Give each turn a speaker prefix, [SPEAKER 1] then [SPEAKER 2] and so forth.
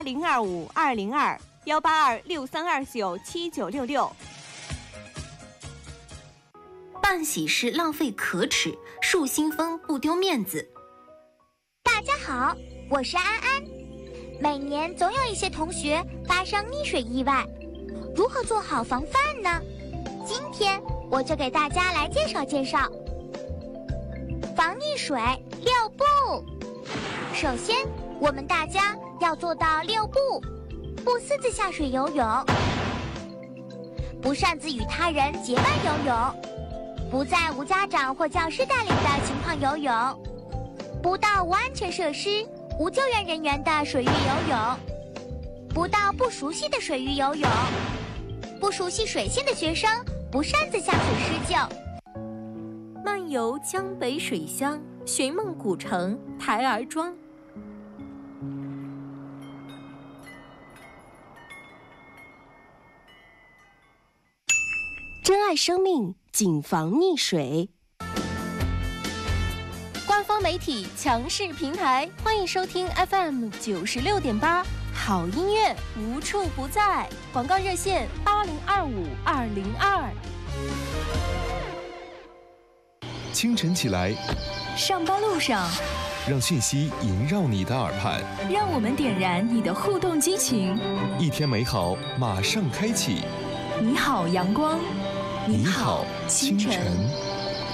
[SPEAKER 1] 025-202-182-632-97966。
[SPEAKER 2] 办喜事浪费可耻，树新风不丢面子。
[SPEAKER 3] 大家好，我是安安。每年总有一些同学发生溺水意外，如何做好防范呢？今天我就给大家来介绍介绍防溺水6步。首先，我们大家要做到6步：不私自下水游泳，不擅自与他人结伴游泳，不在无家长或教师带领的情况游泳，不到无安全设施、无救援人员的水域游泳，不到不熟悉的水域游泳，不熟悉水性的学生不擅自下水施救。
[SPEAKER 2] 漫游江北水乡，寻梦古城台儿庄。
[SPEAKER 4] 珍爱生命，谨防溺水。
[SPEAKER 2] 官方媒体强势平台，欢迎收听 FM 96.8，好音乐无处不在。广告热线8025-202。
[SPEAKER 5] 清晨起来，
[SPEAKER 6] 上班路上，
[SPEAKER 5] 让讯息萦绕你的耳畔，
[SPEAKER 6] 让我们点燃你的互动激情。
[SPEAKER 5] 一天美好马上开启。
[SPEAKER 6] 你好，阳光。
[SPEAKER 5] 你好，清晨。